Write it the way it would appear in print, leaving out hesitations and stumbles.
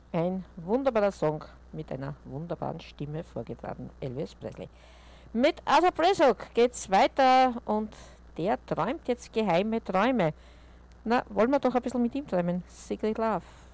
Ein wunderbarer Song mit einer wunderbaren Stimme vorgetragen, Elvis Presley. Mit Arthur Pressock geht's weiter und der träumt jetzt geheime Träume. Na, wollen wir doch ein bisschen mit ihm träumen. Secret Love.